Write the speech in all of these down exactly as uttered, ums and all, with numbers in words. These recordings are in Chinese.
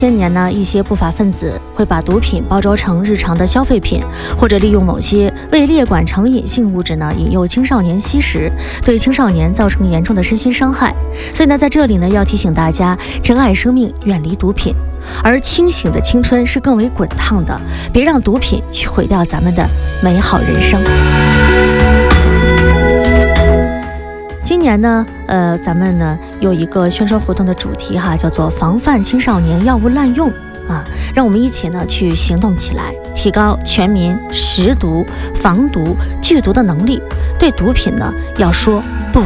这些年呢，一些不法分子会把毒品包装成日常的消费品，或者利用某些未列管成瘾性物质呢，引诱青少年吸食，对青少年造成严重的身心伤害。所以呢，在这里呢，要提醒大家，珍爱生命，远离毒品。而清醒的青春是更为滚烫的，别让毒品去毁掉咱们的美好人生。今年呢，呃，咱们呢有一个宣传活动的主题哈，叫做防范青少年药物滥用啊，让我们一起呢去行动起来，提高全民识毒、防毒、拒毒的能力，对毒品呢要说不。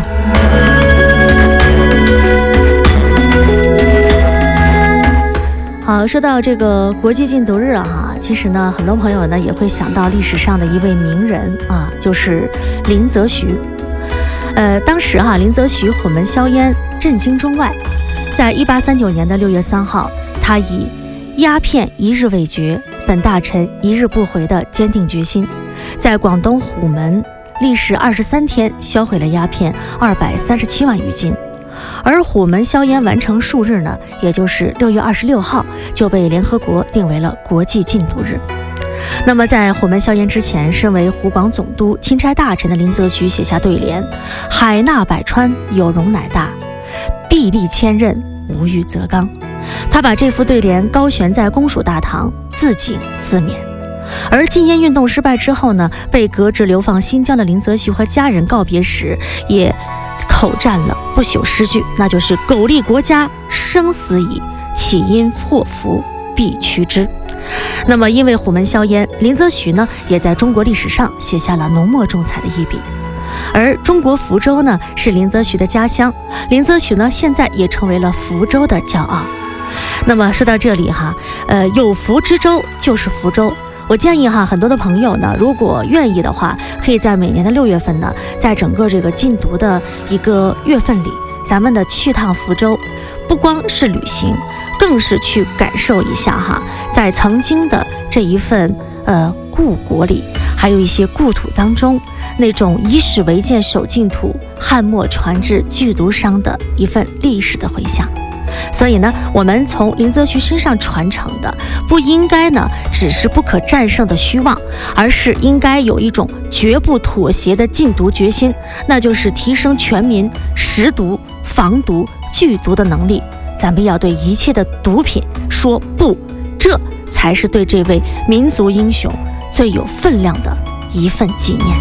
好，说到这个国际禁毒日啊，哈，其实呢，很多朋友呢也会想到历史上的一位名人啊，就是林则徐。呃，当时哈、啊，林则徐虎门销烟，震惊中外。在一八三九年的六月三号，他以鸦片一日未绝，本大臣一日不回的坚定决心，在广东虎门历时二十三天，销毁了鸦片二百三十七万余斤。而虎门销烟完成数日呢，也就是六月二十六号，就被联合国定为了国际禁毒日。那么在虎门销烟之前，身为湖广总督、钦差大臣的林则徐写下对联：海纳百川，有容乃大；壁立千仞，无欲则刚。他把这副对联高悬在公署大堂，自警自勉。而禁烟运动失败之后呢，被革职流放新疆的林则徐和家人告别时，也口占了不朽诗句，那就是苟利国家，生死以，岂因祸福必趋之。那么因为虎门销烟，林则徐呢也在中国历史上写下了浓墨重彩的一笔。而中国福州呢是林则徐的家乡，林则徐呢现在也成为了福州的骄傲。那么说到这里哈，呃，有福之州就是福州。我建议哈，很多的朋友呢，如果愿意的话，可以在每年的六月份呢，在整个这个禁毒的一个月份里，咱们的去趟福州，不光是旅行，更是去感受一下哈，在曾经的这一份呃故国里，还有一些故土当中，那种以史为鉴守净土、汉末传至剧毒商的一份历史的回响。所以呢，我们从林则徐身上传承的，不应该呢只是不可战胜的虚妄，而是应该有一种绝不妥协的禁毒决心，那就是提升全民识毒、防毒、拒毒的能力。咱们要对一切的毒品说不，这才是对这位民族英雄最有分量的一份纪念。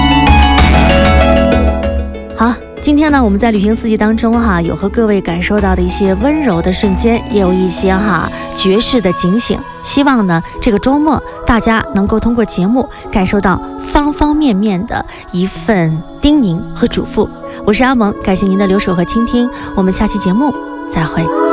好，今天呢，我们在旅行四季当中哈，有和各位感受到的一些温柔的瞬间，也有一些哈绝世的警醒。希望呢，这个周末大家能够通过节目感受到方方面面的一份叮咛和嘱咐。我是阿萌，感谢您的留守和倾听，我们下期节目再会。